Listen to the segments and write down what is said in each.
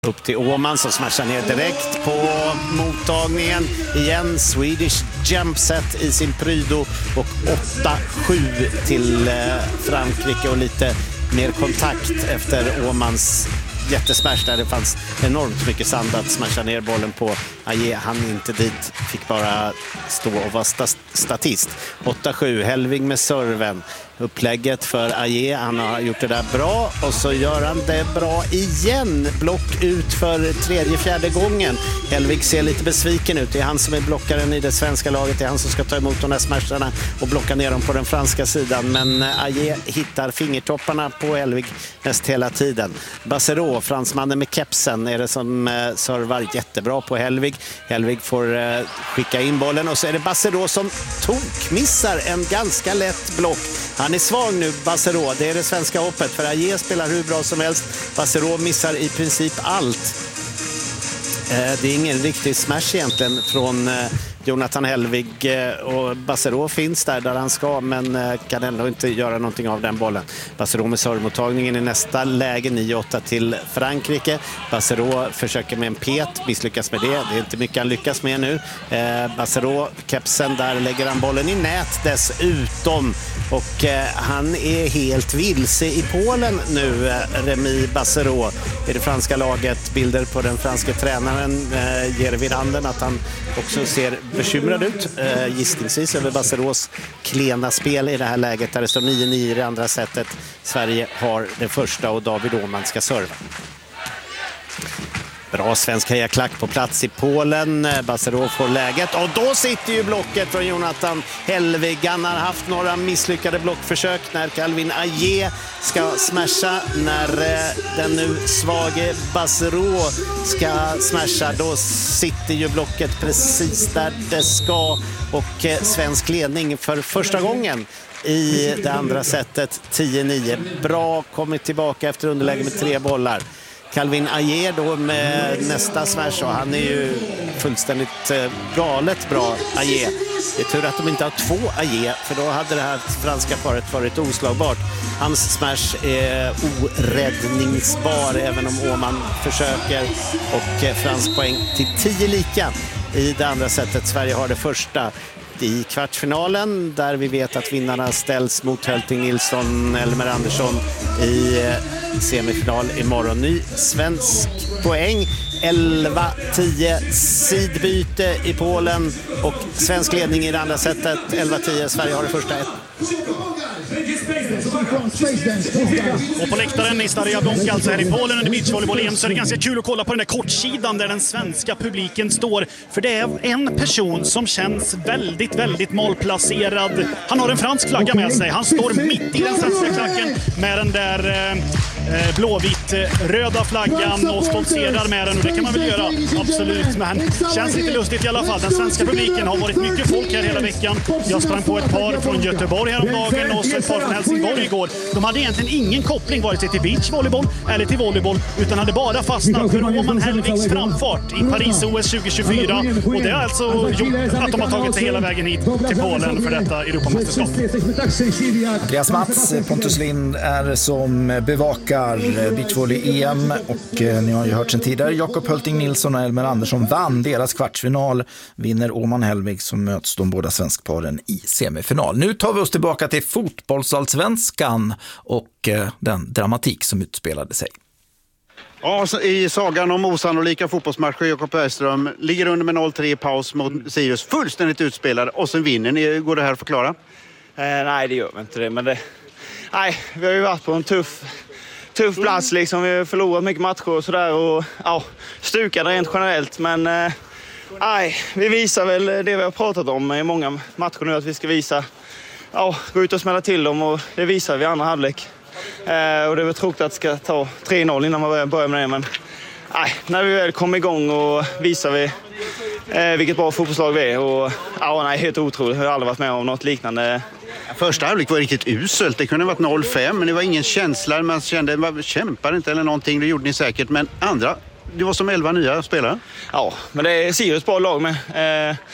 Upp till Åman som smashar ner direkt på mottagningen. Igen Swedish jump set i sin prydo och 8-7 till Frankrike och lite mer kontakt efter Åmans jättesmash där det fanns enormt mycket sand att smasha ner bollen på. Aje han inte dit, fick bara stå och vara statist. 8-7, Hellvig med serven. Upplägget för Aje, han har gjort det där bra och så gör han det bra igen. Block ut för fjärde gången. Hellvig ser lite besviken ut. Det är han som är blockaren i det svenska laget. Det är han som ska ta emot de här smasharna och blocka ner dem på den franska sidan. Men Aje hittar fingertopparna på Hellvig mest hela tiden. Bassero, fransmannen med kepsen, är det som servar jättebra på Hellvig. Hellvig får skicka in bollen och så är det Bassero som missar en ganska lätt block. Han är svag nu, Bassero. Det är det svenska hoppet. För Aje spelar hur bra som helst. Bassero missar i princip allt. Det är ingen riktig smash egentligen från Jonathan Hellvig. Och Bassero finns där han ska, men kan ändå inte göra någonting av den bollen. Bassero med servemottagningen i nästa läge, 9-8 till Frankrike. Bassero försöker med en pet, misslyckas med det. Det är inte mycket han lyckas med nu. Bassero, kepsen, där lägger han bollen i nät dessutom. Och han är helt vilse i Polen nu, Remy Bassero. I det franska laget, bilder på den franska tränaren ger vid handen att han också ser bekymrad ut, gissningsvis över Basseros klena spel i det här läget där det står 9-9 i det andra sättet. Sverige har det första och David Åman ska serva. Bra svensk hejaklack på plats i Polen. Bassero får läget och då sitter ju blocket från Jonathan Hellvig. Han har haft några misslyckade blockförsök när Calvin Aje ska smasha. När den nu svage Bassero ska smasha, då sitter ju blocket precis där det ska. Och svensk ledning för första gången i det andra sättet, 10-9. Bra kommit tillbaka efter underläge med 3 bollar. Calvin Aje då med nästa smash, och han är ju fullständigt galet bra, Aje. Det är tur att de inte har 2 Aje, för då hade det här franska paret varit oslagbart. Hans smash är oräddningsbar även om Åman försöker, och fransk poäng till 10 lika i det andra sättet. Sverige har det första i kvartsfinalen där vi vet att vinnarna ställs mot Hölting Nilsson, Elmer Andersson i semifinal imorgon. Ny svensk poäng, 11-10 sidbyte i Polen och svensk ledning i det andra sättet, 11-10. Sverige har det första 1. Och på läktaren i Staria Blanca, alltså här i Polen under beachvolleyboll-EM, så är det ganska kul att kolla på den där kortsidan där den svenska publiken står. För det är en person som känns väldigt, väldigt malplacerad. Han har en fransk flagga med sig. Han står mitt i den svenska klacken med den där blåvitt-röda flaggan och stoltserar med den. Och det kan man väl göra, absolut. Men känns lite lustigt i alla fall. Den svenska publiken har varit mycket folk här hela veckan. Jag sprang på ett par från Göteborg häromdagen och så ett par från Helsingborg igår. De hade egentligen ingen koppling vare sig till beachvolleyboll eller till volleyboll, utan hade bara fastnat för Åman Hellvigs framfart i Paris-OS 2024. Och det har alltså gjort att de har tagit sig hela vägen hit till Polen för detta Europamästerskap. Andreas Mats, Pontus Lind är som bevakar beachvolley-EM, och ni har ju hört sen tidigare, Jakob Hölting Nilsson och Elmer Andersson vann deras kvartsfinal. Vinner Åman Hellvig, så möts de båda svenskparen i semifinal. Nu tar vi oss tillbaka till fotbollsallsvenskan och den dramatik som utspelade sig. Ja, i sagan om osannolika fotbollsmatcher, Jakob Bergström ligger under med 0-3 i paus mot Sirius, fullständigt utspelade, och sen vinner ni. Går det här att förklara? Nej, det gör inte det, men nej, vi har ju varit på en tuff plats liksom. Vi har förlorat mycket matcher och sådär, och ja, stukade rent generellt, men nej, vi visar väl det vi har pratat om i många matcher nu, att vi ska gå ut och smälla till dem, och det visar vi i andra halvlek. Och det var tråkigt att det ska ta 3-0 innan man börjar med det, men nej, när vi väl kommer igång och visar vi vilket bra fotbollslag vi är, och helt otroligt. Jag har aldrig varit med om något liknande. Första halvlek var riktigt uselt. Det kunde ha varit 0-5, men det var ingen känsla. Man kände, man kämpar inte eller någonting. Det gjorde ni säkert, men andra, det var som 11 nya spelare. Ja, men det är Sirius bra lag med.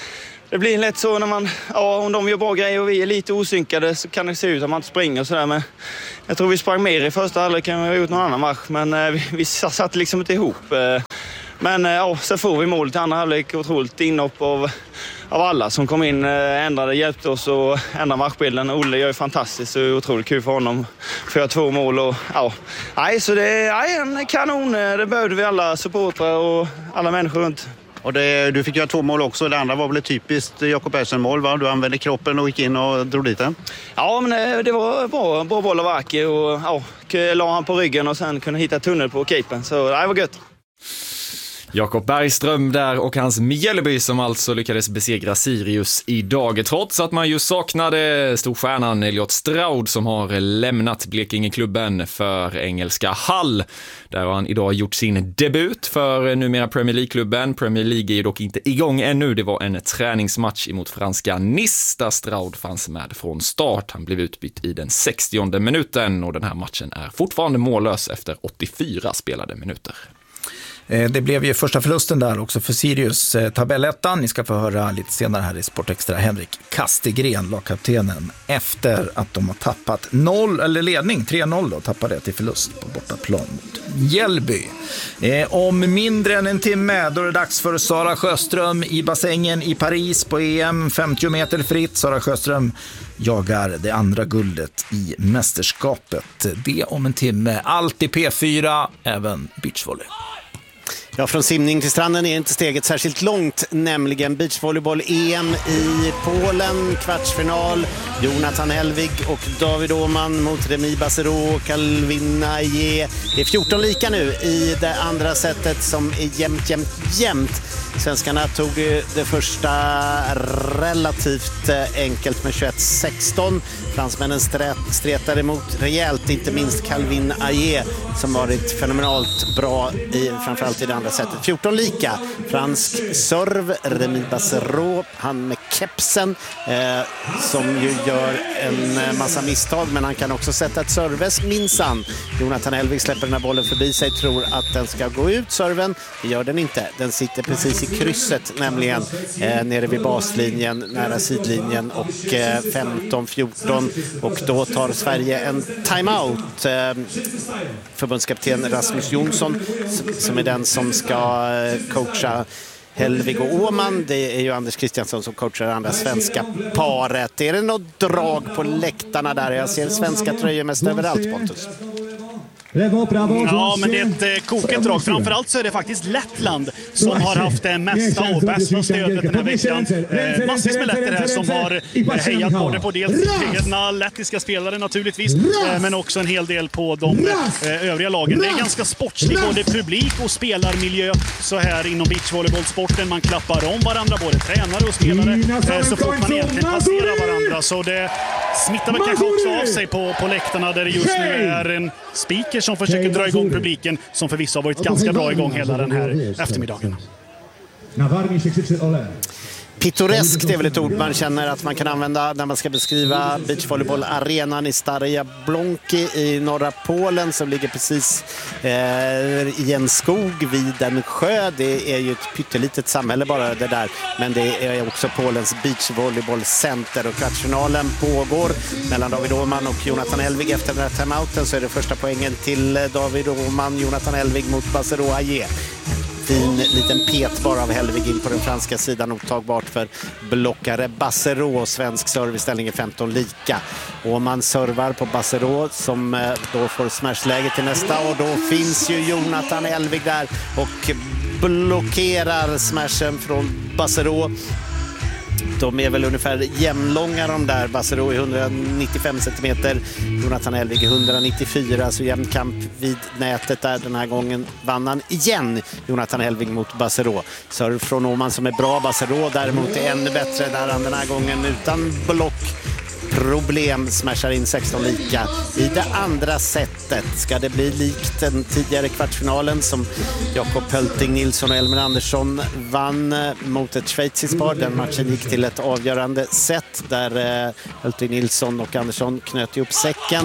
det blir lätt så när man, om de gör bra grejer och vi är lite osynkade så kan det se ut att man inte springer och sådär. Men jag tror vi sprang mer i första halvlek än vi har gjort någon annan match. Men vi satt liksom inte ihop. Men så får vi mål till andra halvlek. Otroligt inhopp av alla som kom in, hjälpte oss att ändra matchbilden. Olle gör ju fantastiskt och otroligt kul för honom. För 2 mål och så det är en kanon. Det behövde vi alla supportrar och alla människor runt. Och du fick göra 2 mål också. Det andra var väl ett typiskt Jakob Bergström-mål, va? Du använde kroppen och gick in och drog dit den. Ja, men det var bra boll av Aki och la han på ryggen och sen kunde hitta tunnel på keepern. Så det var gött. Jakob Bergström där och hans Mjällby som alltså lyckades besegra Sirius idag. Trots att man ju saknade storstjärnan Elliot Stroud som har lämnat Blekingeklubben för engelska Hull. Där har han idag gjort sin debut för numera Premier League-klubben. Premier League är ju dock inte igång ännu. Det var en träningsmatch emot franska Nice där Stroud fanns med från start. Han blev utbytt i den 60:e minuten och den här matchen är fortfarande mållös efter 84 spelade minuter. Det blev ju första förlusten där också för Sirius tabellettan. Ni ska få höra lite senare här i Sportextra Henrik Kastegren, lagkaptenen, efter att de har tappat ledning 3-0 då, tappade till förlust på bortaplan mot Mjällby. Om mindre än en timme då är det dags för Sara Sjöström i bassängen i Paris på EM, 50 meter fritt. Sara Sjöström jagar det andra guldet i mästerskapet. Det om en timme, allt i P4, även beachvolley. Ja, från simning till stranden är inte steget särskilt långt, nämligen beachvolleyboll-EM i Polen, kvartsfinal. Jonathan Helvig och David Åhman mot Remi Bassero och Calvin Aie. Det är 14 lika nu i det andra setet som är jämnt. Svenskarna tog det första relativt enkelt med 21-16. Fransmännen stretade emot rejält, inte minst Calvin Aie som varit fenomenalt bra framförallt i det andra setet. 14 lika. Fransk serv, Remi Bassero, han med kepsen som ju gör en massa misstag, men han kan också sätta ett serves minsann. Jonathan Helvig släpper den här bollen förbi sig, tror att den ska gå ut, serven. Det gör den inte. Den sitter precis i krysset, nämligen nere vid baslinjen, nära sidlinjen, och 15-14, och då tar Sverige en timeout. Förbundskapten Rasmus Jonsson som är den som ska coacha Helvig och Åhman. Det är ju Anders Kristiansson som coachar det andra svenska paret. Är det något drag på läktarna där? Jag ser svenska tröjor mest överallt, Pontus. Ja, men det är ett kokigt drag. Framförallt så är det faktiskt Lettland som har haft det mesta och bästa stödet den här veckan. Massvis med letter här som har hejat både på dels egna lettiska spelare naturligtvis, men också en hel del på de övriga lagen. Det är ganska sportsligt, både publik och spelarmiljö så här inom beachvolleybollsporten. Man klappar om varandra, både tränare och spelare, så fort man egentligen passerar varandra. Så det smittar väl kanske också av sig på läktarna, där det just nu är en speaker som försöker dra igång publiken, som förvisso har varit ganska bra igång hela den här eftermiddagen. Pittoresk, det är väl ett ord man känner att man kan använda när man ska beskriva beachvolleyboll-arenan i Staria Blonki i norra Polen, som ligger precis i en skog vid en sjö. Det är ju ett pyttelitet samhälle bara det där, men det är också Polens beachvolleybollcenter, och kvartsfinalen pågår mellan David Åhman och Jonathan Helvig. Efter den här timeouten så är det första poängen till David Åhman, Jonathan Helvig mot Bassero Aie. Fin liten pet bara av Helvig in på den franska sidan, otagbart för blockare Bassero. Svensk serviceställning är 15 lika. Och man servar på Bassero som då får smashläge till nästa, och då finns ju Jonathan Helvig där och blockerar smashen från Bassero. De är väl ungefär jämnlånga de där. Bassero är 195 cm, Jonathan Helvig 194, så jämn kamp vid nätet där. Den här gången vann han igen, Jonathan Helvig mot Bassero. Serv från Åhman som är bra, Bassero däremot är ännu bättre där han den här gången utan block. Problem, smashar in 16 lika. I det andra setet ska det bli likt den tidigare kvartsfinalen som Jakob Hölting Nilsson och Elmer Andersson vann mot ett schweiziskt par. Den matchen gick till ett avgörande set där Hölting Nilsson och Andersson knöt ihop säcken.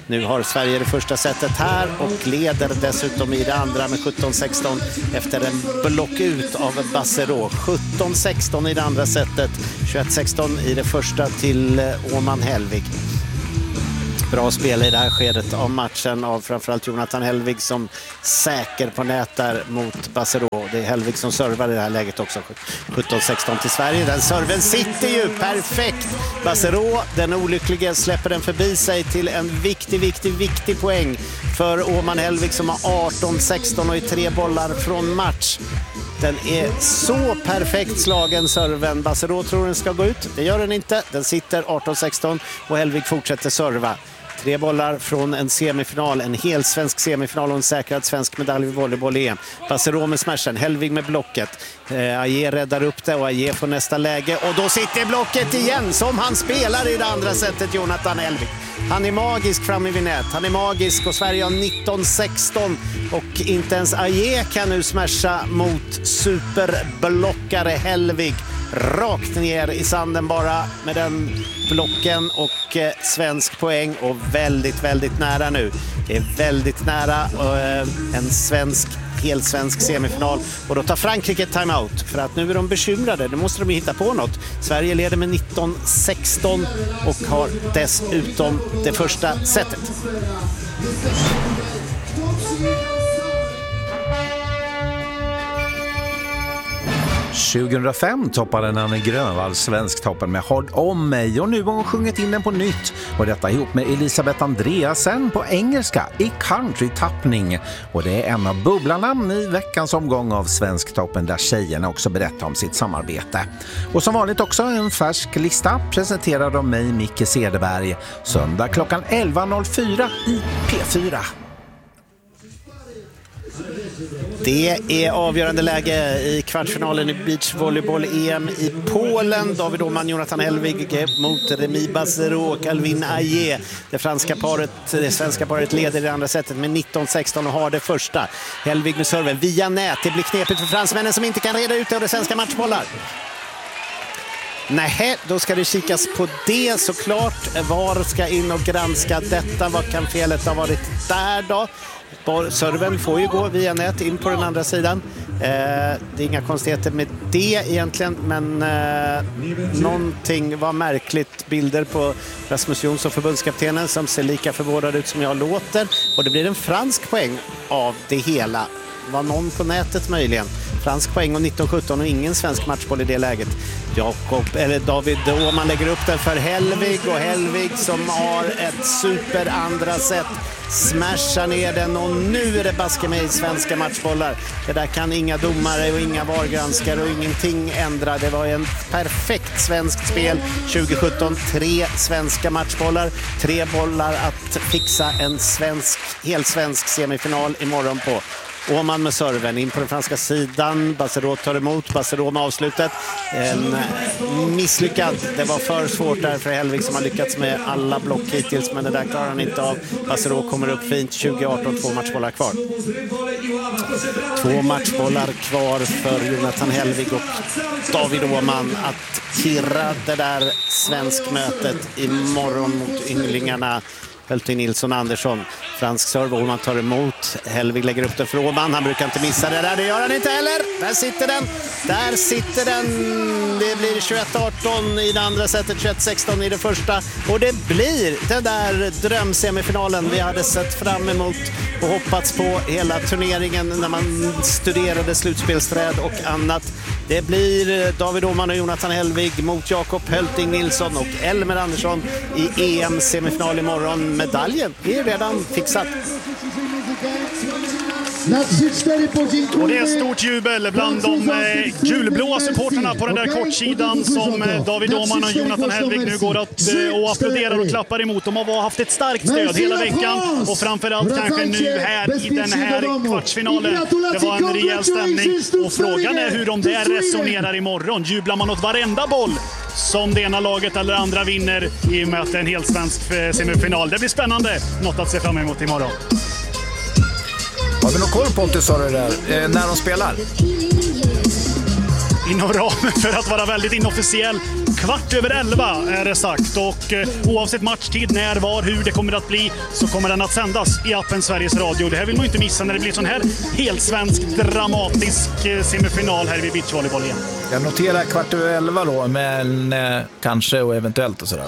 Nu har Sverige det första setet här och leder dessutom i det andra med 17-16 efter en block ut av Bassero. 17-16 i det andra setet, 21-16 i det första till Åman Hellvig. Bra spel i det här skedet av matchen av framförallt Jonathan Hellvig som säker på nät där mot Bassero. Det är Hellvig som servar i det här läget också. 17-16 till Sverige. Den serven sitter ju perfekt. Bassero, den olyckliga, släpper den förbi sig till en viktig poäng för Åman Hellvig som har 18-16 och i 3 bollar från match. Den är så perfekt slagen, serven. Bassero tror den ska gå ut. Det gör den inte. Den sitter 18-16 och Hellvig fortsätter serva. 3 bollar från en semifinal, en hel svensk semifinal och en säkrad svensk medalj i volleyboll-EM. Bassero med smashen, Hellvig med blocket. Aje räddar upp det och Aje får nästa läge. Och då sitter blocket igen som han spelar i det andra sättet, Jonathan Hellvig. Han är magisk framme vid nät. Han är magisk och Sverige har 19-16 och inte ens Aje kan nu smasha mot superblockare Hellvig. Rakt ner i sanden bara med den blocken och svensk poäng och väldigt nära nu. Det är väldigt nära en helt svensk semifinal och då tar Frankrike ett timeout för att nu är de bekymrade. Nu måste de hitta på något. Sverige leder med 19-16 och har dessutom det första setet. 2005 toppade Nanne Grönvall Svensktoppen med Håll om mig och nu har hon sjungit in den på nytt och detta ihop med Elisabeth Andreasen på engelska i country-tappning och det är en av bubblarna i veckans omgång av Svensktoppen där tjejerna också berättar om sitt samarbete. Och som vanligt också en färsk lista presenterad av mig Micke Cederberg söndag klockan 11.04 i P4. Det är avgörande läge i kvartsfinalen i beachvolleyboll-EM i Polen. David Åman, Jonathan Hellvig mot Remi Bassero och Calvin Aje. Det svenska paret leder i det andra sättet med 19-16 och har det första. Hellvig med serven via nät. Det blir knepigt för fransmännen som inte kan reda ut det och det svenska matchbollar. Nej, då ska det kikas på det såklart. VAR ska in och granska detta. Vad kan felet ha varit där då? Serven får ju gå via nät in på den andra sidan. Det är inga konstigheter med det egentligen, men någonting var märkligt. Bilder på Rasmus Jonsson, förbundskaptenen, som ser lika förvånad ut som jag låter. Och det blir en fransk poäng av det hela. Var någon på nätet möjligen? Fransk poäng och 19-17 och ingen svensk matchboll i det läget. David Åman lägger upp den för Hellvig och Hellvig som har ett super andra set smashar ner den och nu är det baske med i svenska matchbollar. Det där kan inga domare och inga vargranskare och ingenting ändra. Det var en perfekt svenskt spel 2017. 3 svenska matchbollar, 3 bollar att fixa en helt svensk semifinal imorgon på. Åman med serven in på den franska sidan. Bassero tar emot. Bassero med avslutet. En misslyckad. Det var för svårt där för Hellvig som har lyckats med alla block hittills. Men det där klarar han inte av. Bassero kommer upp fint. 20-18, 2 matchbollar kvar. 2 matchbollar kvar för Jonathan Hellvig och David Åman att kirra det där svenskmötet imorgon mot ynglingarna. Hölting Nilsson Andersson. Fransk serve. Åman tar emot. Hellvig lägger upp den för Åman. Han brukar inte missa det där. Det gör han inte heller. Där sitter den. Där sitter den. Det blir 21-18 i det andra sättet. 21-16 i det första. Och det blir den där drömsemifinalen vi hade sett fram emot och hoppats på hela turneringen när man studerade slutspelsträd och annat. Det blir David Åman och Jonathan Hellvig mot Jakob Hölting Nilsson och Elmer Andersson i EM-semifinal imorgon. Medaljen är redan fixad. Och det är stort jubel bland de gulblåa supporterna på den där kortsidan som David Åman och Jonathan Hellvig nu går att och applåderar och klappar emot. De har haft ett starkt stöd hela veckan och framförallt kanske nu här i den här kvartsfinalen. Det var en rejäl stämning och frågan är hur de där resonerar imorgon. Jublar man åt varenda boll som det ena laget eller andra vinner i möte en helt svensk semifinal? Det blir spännande. Något att se fram emot imorgon. Har vi någon koll på, sa du där, när de spelar? inom ramen för att vara väldigt inofficiell. 11:15 är det sagt, och oavsett matchtid, när, var, hur det kommer att bli, så kommer den att sändas i appen Sveriges Radio. Det här vill man ju inte missa när det blir sån här helt svensk dramatisk semifinal här vid beachvolleyboll igen. Jag noterar 11:15 då, men kanske och eventuellt och sådär.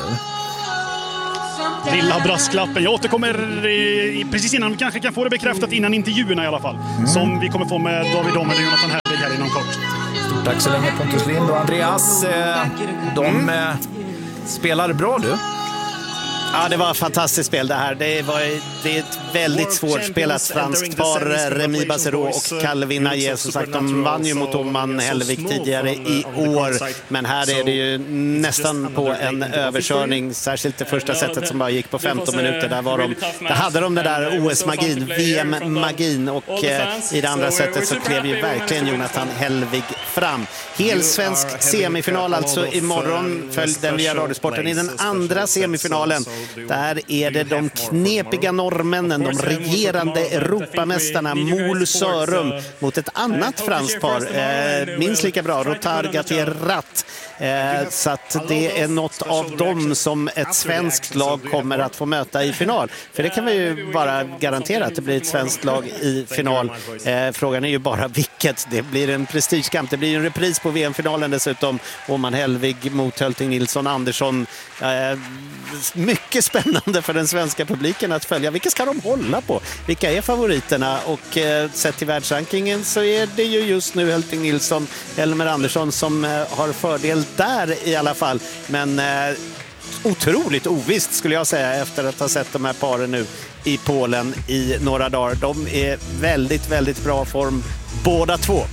Lilla brasklappen. Jag återkommer precis innan, vi kanske kan få det bekräftat innan intervjuerna i alla fall. Som vi kommer få med David Domer och Jonathan Hervig här inom kort. Stort tack så länge Pontus Lind och Andreas. De spelar bra du. Ja, det var ett fantastiskt spel det här. Det är ett väldigt svårspelat franskt par. Remy Bassero och Calvin Ayer. Som sagt, de vann ju mot Oman Hellvik tidigare i år. Men här är det ju nästan på en överkörning. Särskilt det första setet som bara gick på 15 minuter. Där hade de den där OS-magin, VM-magin. Och i det andra setet så klev ju verkligen Jonathan Hellvig fram. Helsvensk semifinal alltså imorgon. Följ den via Radiosporten. I den andra semifinalen, där är det de knepiga norrmännen, de regerande Europamästarna Mol Sörum mot ett annat franskt par, minst lika bra, Rotard Gattier-Ratt. Så att det är något av dem som ett svenskt lag kommer att få möta i final. För det kan vi ju bara garantera att det blir ett svenskt lag i final. Frågan är ju bara vilket. Det blir en prestigekamp. Det blir en repris på VM-finalen dessutom. Oman Hellvig mot Hölting Nilsson Andersson. Mycket spännande för den svenska publiken att följa. Vilka ska de hålla på? Vilka är favoriterna? Och sett till världsrankingen så är det ju just nu Hölting Nilsson, Elmer Andersson som har fördel där i alla fall. Men otroligt ovisst skulle jag säga efter att ha sett de här paren nu i Polen i några dagar. De är väldigt, väldigt bra form båda två.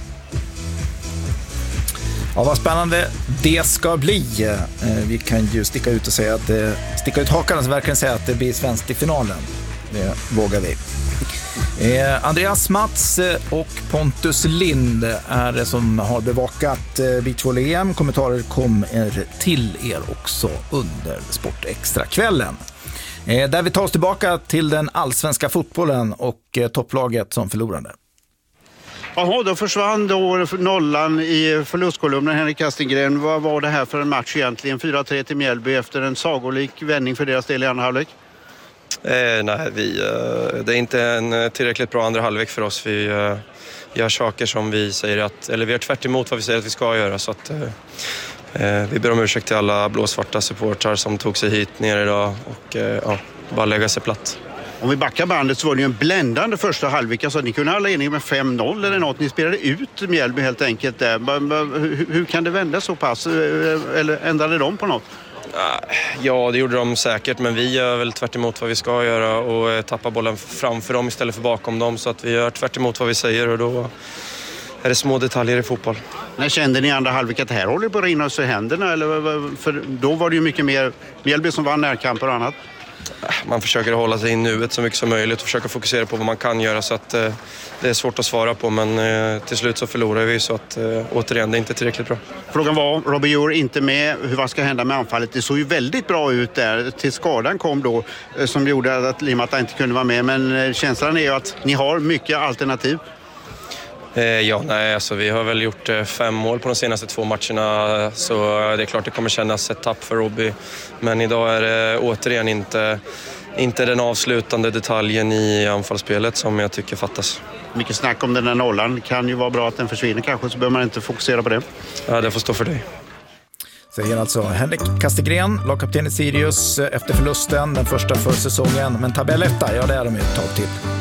Ja, vad spännande det ska bli. Vi kan ju sticka ut och säga att sticka ut hakan och verkligen säga att det blir svenskt i finalen. Det vågar vi. Andreas Mats och Pontus Lind är det som har bevakat beachvolley-EM. Kommentarer kommer till er också under Sportextra-kvällen. Där vi tar oss tillbaka till den allsvenska fotbollen och topplaget som förlorade. Jaha, då försvann då nollan i förlustkolumnen, Henrik Kastingren. Vad var det här för en match egentligen? 4-3 till Mjällby efter en sagolik vändning för deras del i andra halvlek? Nej, det är inte en tillräckligt bra andra halvlek för oss. Vi gör saker som vi säger att, eller vi är tvärt emot vad vi säger att vi ska göra. Så att, vi ber om ursäkt till alla blåsvarta supportrar som tog sig hit ner idag och bara lägga sig platt. Om vi backar bandet så var det ju en bländande första halvlek. Alltså, ni kunde alla enig med 5-0 eller något. Ni spelade ut Mjällby helt enkelt där. Hur kan det vända så pass? Eller ändrade de på något? Ja, det gjorde de säkert. Men vi gör väl tvärt emot vad vi ska göra och tappar bollen framför dem istället för bakom dem. Så att vi gör tvärt emot vad vi säger och då är det små detaljer i fotboll. När kände ni i andra halvlek att det här håller på att rinna oss i händerna? Eller, för då var det ju mycket mer Mjällby som vann närkamper och annat. Man försöker hålla sig i nuet så mycket som möjligt och försöka fokusera på vad man kan göra, så att det är svårt att svara på, men till slut så förlorar vi, så att återigen, det är inte tillräckligt bra. Frågan var, Robbie Jour inte med, vad ska hända med anfallet? Det såg ju väldigt bra ut där till skadan kom då, som gjorde att Limata inte kunde vara med, men känslan är ju att ni har mycket alternativ. Alltså vi har väl gjort 5 mål på de senaste 2 matcherna, så det är klart det kommer kännas ett tapp för Robbie. Men idag är det återigen inte den avslutande detaljen i anfallsspelet som jag tycker fattas. Mycket snack om den där nollan. Kan ju vara bra att den försvinner kanske, så behöver man inte fokusera på det. Ja, det får stå för dig. Säger alltså Henrik Kastegren, lagkapten i Sirius efter förlusten, den första för säsongen. Men tabelletta, ja det är de ju ett tag till.